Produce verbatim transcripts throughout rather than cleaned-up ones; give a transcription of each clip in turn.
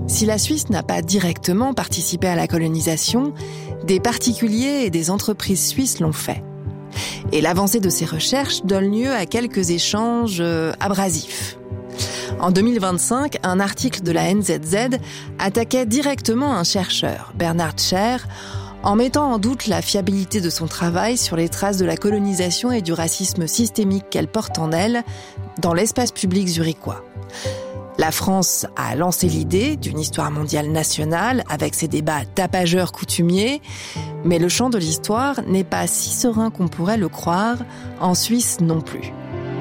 Si la Suisse n'a pas directement participé à la colonisation, des particuliers et des entreprises suisses l'ont fait. Et l'avancée de ces recherches donne lieu à quelques échanges euh, abrasifs. En deux mille vingt-cinq, un article de la N Z Z attaquait directement un chercheur, Bernhard Scher, en mettant en doute la fiabilité de son travail sur les traces de la colonisation et du racisme systémique qu'elle porte en elle dans l'espace public zurichois. La France a lancé l'idée d'une histoire mondiale nationale avec ses débats tapageurs coutumiers, mais le champ de l'histoire n'est pas si serein qu'on pourrait le croire, en Suisse non plus.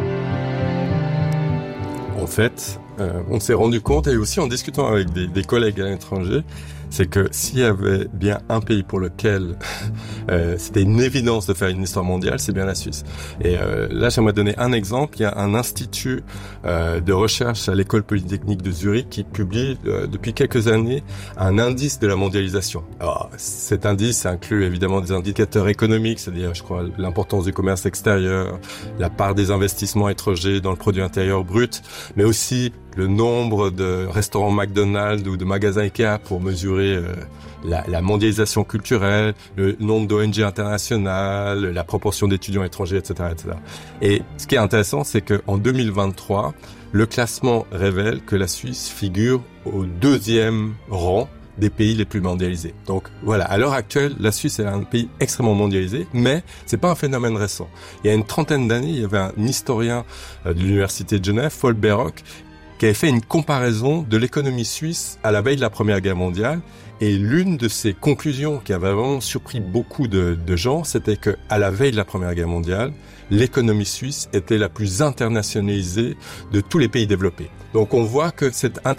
En fait, euh, on s'est rendu compte, et aussi en discutant avec des, des collègues à l'étranger, c'est que s'il y avait bien un pays pour lequel euh, c'était une évidence de faire une histoire mondiale, c'est bien la Suisse. Et euh, là, j'aimerais donner un exemple. Il y a un institut euh, de recherche à l'école polytechnique de Zurich qui publie euh, depuis quelques années un indice de la mondialisation. Alors, cet indice inclut évidemment des indicateurs économiques, c'est-à-dire, je crois, l'importance du commerce extérieur, la part des investissements étrangers dans le produit intérieur brut, mais aussi le nombre de restaurants McDonald's ou de magasins Ikea pour mesurer euh, la, la mondialisation culturelle, le nombre d'O N G internationales, la proportion d'étudiants étrangers, et cetera, et cetera. Et ce qui est intéressant, c'est qu'en deux mille vingt-trois, le classement révèle que la Suisse figure au deuxième rang des pays les plus mondialisés. Donc voilà, à l'heure actuelle, la Suisse est un pays extrêmement mondialisé, mais c'est pas un phénomène récent. Il y a une trentaine d'années, il y avait un historien de l'université de Genève, Paul Béroc, qui avait fait une comparaison de l'économie suisse à la veille de la Première Guerre mondiale. Et l'une de ses conclusions qui avait vraiment surpris beaucoup de, de gens, c'était que à la veille de la Première Guerre mondiale, l'économie suisse était la plus internationalisée de tous les pays développés. Donc on voit que cette